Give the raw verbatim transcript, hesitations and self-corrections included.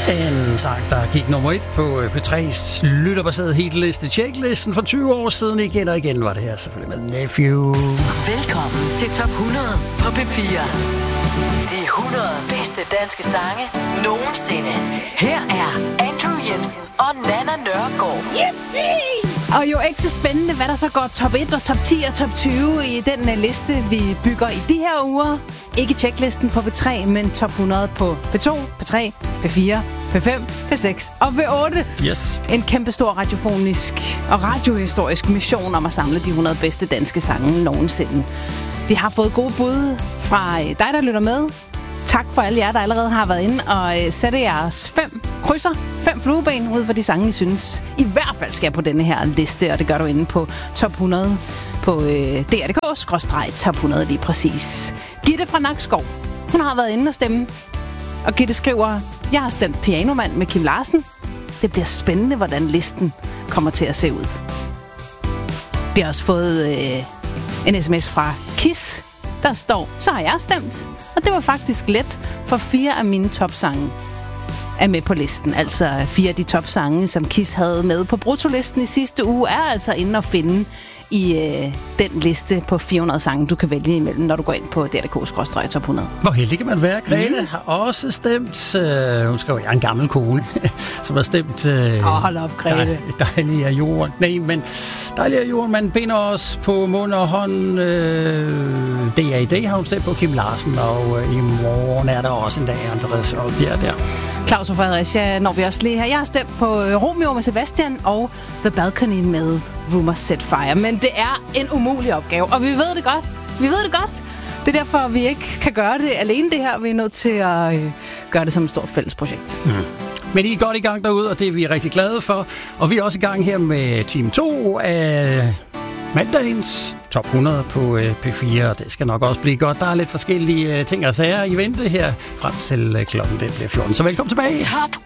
En sang, der gik nummer et på P tre's lytterbaserede hitliste. Checklisten for tyve år siden. Igen og igen var det her selvfølgelig med Nephew. Velkommen til Top hundrede på P fire. De hundrede bedste danske sange nogensinde. Her er Andrew Jensen og Nana Nørgaard. Yippie! Og jo ægte spændende, hvad der så går top et og top ti og top tyve i den uh, liste, vi bygger i de her uger. Ikke checklisten på P tre, men top hundrede på P to, P tre, P fire, P fem, P seks og P otte. Yes. En kæmpestor radiofonisk og radiohistorisk mission om at samle de hundrede bedste danske sange nogensinde. Vi har fået gode bud fra dig, der lytter med. Tak for alle jer, der allerede har været inde og sætte jeres fem krydser, fem flueben ud for de sange, I synes i hvert fald skal på denne her liste, og det gør du inde på top hundrede på øh, D R punktum D K skråstreg top hundrede lige præcis. Gitte fra Nakskov, hun har været inde og stemme, og Gitte skriver, jeg har stemt Pianomand med Kim Larsen. Det bliver spændende, hvordan listen kommer til at se ud. Vi har også fået øh, en sms fra Kiss, der står, så har jeg stemt. Og det var faktisk let, for fire af mine topsange er med på listen. Altså fire af de topsange, som Kiss havde med på bruttolisten i sidste uge, er altså inde at finde i øh, den liste på fire hundrede sange, du kan vælge imellem, når du går ind på D R punktum D K skråstreg top hundrede. Hvor heldig kan man være. Grete mm. har også stemt, øh, hun skrev, jeg er en gammel kone, som har stemt... Åh, øh, oh, hold op, Grete. Dej, dejlig af jorden. Nej, men dejlig af jorden, man binder os på mund og hånd. Øh, D A I D har hun stemt på Kim Larsen, og øh, i morgen er der også en dag, Andreas og Bjerg der. Claus og Fredericia når vi også lige her. Jeg har stemt på Romeo med Sebastian og The Balcony med Rumors Set Fire. Men det er en umulig opgave, og vi ved det godt. Vi ved det godt. Det er derfor, vi ikke kan gøre det alene det her. Vi er nødt til at øh, gøre det som et stort fælles projekt. Mm. Men I er godt i gang derude, og det er vi rigtig glade for. Og vi er også i gang her med time to af mandagens top hundrede på øh, P fire, og det skal nok også blive godt. Der er lidt forskellige øh, ting og sager i vente her frem til øh, klokken den bliver fjorten. Så velkommen tilbage. Top